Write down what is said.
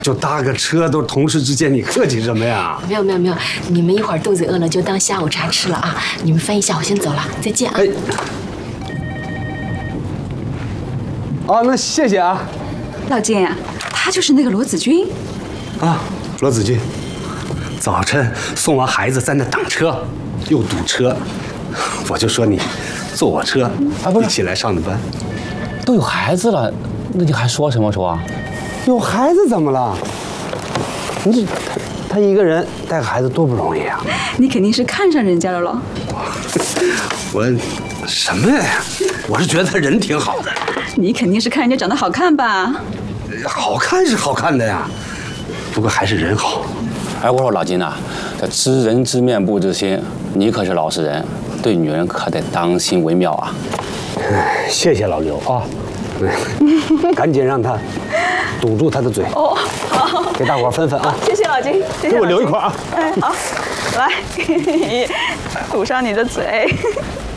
就搭个车，都同事之间，你客气什么呀？ 没有，你们一会儿肚子饿了就当下午茶吃了啊！你们分一下，我先走了，再见啊！哎， 哦，那谢谢啊。 老金啊，他就是那个罗子君。 啊，罗子君，早晨送完孩子在那等车，又堵车，我就说你坐我车，一起来上的班。 都有孩子了，那你还说什么说啊？ 有孩子怎么了？你这他一个人带个孩子多不容易啊！ 你肯定是看上人家了咯。 我什么呀？我是觉得他人挺好的。 你肯定是看人家长得好看吧？ 好看是好看的呀，不过还是人好。 哎，我说老金呐，这知人知面不知心，你可是老实人，对女人可得当心为妙啊。 谢谢老刘啊，赶紧让他堵住他的嘴。 哦，好， 给大伙分分啊！ 谢谢老金，谢谢。 给我留一块啊！ 哎，好，来，堵上你的嘴。